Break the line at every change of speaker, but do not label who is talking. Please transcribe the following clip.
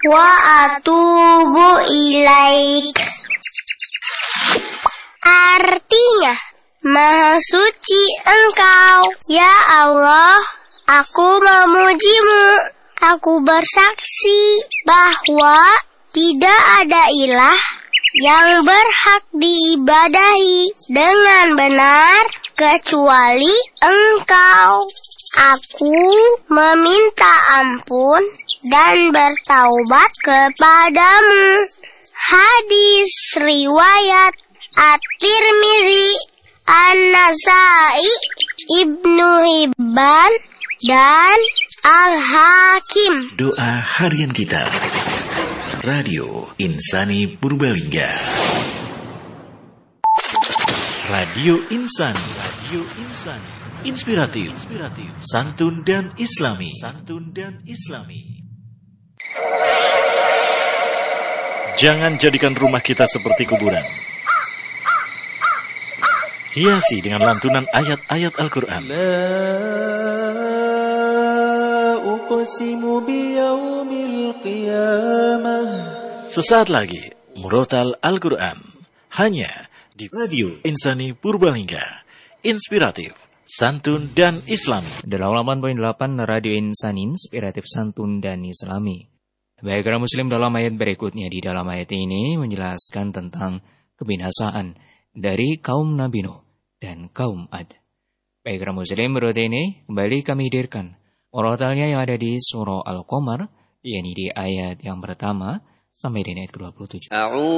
wa atubu ilaik. Artinya, Maha suci Engkau, ya Allah, aku memujimu. Aku bersaksi bahwa tidak ada ilah yang berhak diibadahi dengan benar kecuali Engkau. Aku meminta ampun dan bertaubat kepadamu. Hadis riwayat At-Tirmidzi, An-Nasa'i, Ibnu Hibban, dan Al-Hakim.
Doa harian kita. Radio Insani Purbalingga. Radio Insani. Inspiratif, santun dan islami. Jangan jadikan rumah kita seperti kuburan. Hiasi dengan lantunan ayat-ayat Al-Quran. Sesaat lagi, Murotal Al-Quran. Hanya di Radio Insani Purbalingga. Inspiratif, santun dan islami.
88.8 Radio Insani, inspiratif, santun dan islami. Baiklah muslim, dalam ayat berikutnya, di dalam ayat ini menjelaskan tentang kebinasaan dari kaum Nabi Nuh dan kaum Ad. Baiklah muslim, berikut ini kembali kami hadirkan murotalnya yang ada di surah Al-Qamar, yakni di ayat yang pertama sampai di ayat ke-27.